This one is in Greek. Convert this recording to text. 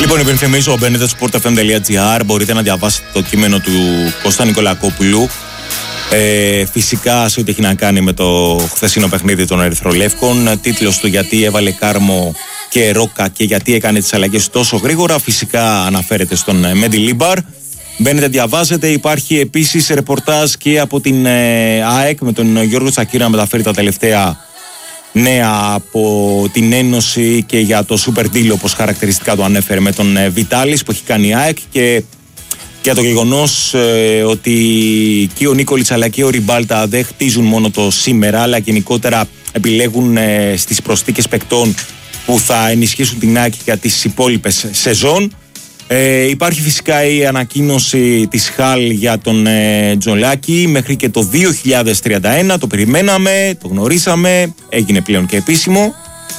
Λοιπόν, υπενθυμίζω, μπαίνετε στο sportfm.gr, μπορείτε να διαβάσετε το κείμενο του Κώστα Νικολακόπουλου. Φυσικά σε ό,τι έχει να κάνει με το χθεσινό παιχνίδι των Ερυθρολεύκων. Τίτλος του «Γιατί έβαλε Κάρμο και Ρόκα και γιατί έκανε τις αλλαγές τόσο γρήγορα». Φυσικά αναφέρεται στον Μέντι Λίμπαρ. Μπαίνετε, διαβάζετε. Υπάρχει επίσης ρεπορτάζ και από την ΑΕΚ με τον Γιώργο Τσακίρα να μεταφέρει τα τελευταία νέα από την Ένωση και για το Super Deal, όπως χαρακτηριστικά το ανέφερε, με τον Βιτάλης που έχει κάνει η ΑΕΚ, και για το γεγονός ότι και ο Νίκολιτς αλλά και ο Ριμπάλτα δεν χτίζουν μόνο το σήμερα, αλλά γενικότερα επιλέγουν στις προσθήκες παικτών που θα ενισχύσουν την ΑΕΚ για τις υπόλοιπες σεζόν. Υπάρχει φυσικά η ανακοίνωση της ΧΑΛ για τον Τζολάκη μέχρι και το 2031. Το περιμέναμε, το γνωρίσαμε, έγινε πλέον και επίσημο.